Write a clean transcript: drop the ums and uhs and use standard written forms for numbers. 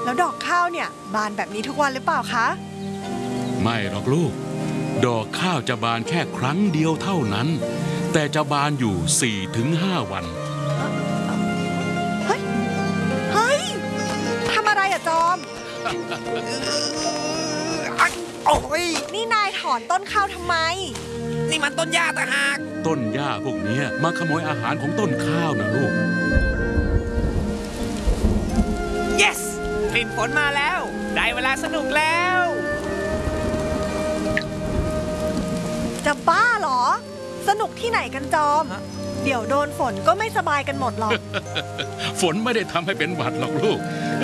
แล้วดอกข้าวเนี่ยบานแบบนี้ทุกวันหรือเปล่าคะไม่หรอกลูกดอกข้าวจะบานแค่ครั้งเดียวเท่านั้นแต่จะบานอยู่ 4-5 วันเฮ้ยทำอะไรอะจอมโอ้ยนี่นายถอนต้นข้าวทำไมนี่มันต้นหญ้าต่างหากต้นหญ้าพวกนี้มาขโมยอาหารของต้นข้าวนะลูก yes กลิ่นฝนมาแล้วได้เวลาสนุกแล้วจะบ้าเหรอ สนุกที่ไหนกันจอม เดี๋ยวโดนฝนก็ไม่สบายกันหมดหรอกฝนไม่ได้ทำให้เป็นหวัดหรอกลูก